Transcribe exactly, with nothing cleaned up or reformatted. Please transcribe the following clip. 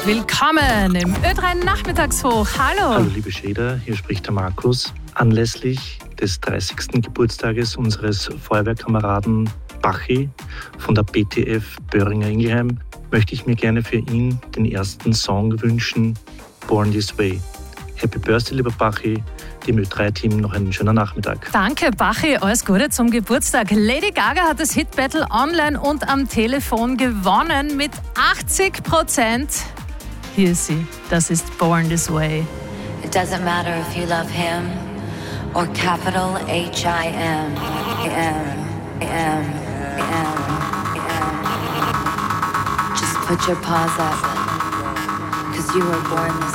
Willkommen im Ö drei Nachmittagshoch. Hallo. Hallo liebe Schäder, hier spricht der Markus. Anlässlich des dreißigsten Geburtstages unseres Feuerwehrkameraden Bachi von der B T F Böhringer Ingelheim möchte ich mir gerne für ihn den ersten Song wünschen, Born This Way. Happy Birthday, lieber Bachi, dem Ö drei Team noch einen schönen Nachmittag. Danke, Bachi, alles Gute zum Geburtstag. Lady Gaga hat das Hit-Battle online und am Telefon gewonnen mit achtzig Prozent. Hier ist sie, das ist Born This Way. It doesn't matter if you love him or capital H I M. M, M, M, M. Just put your paws up, 'cause you were born this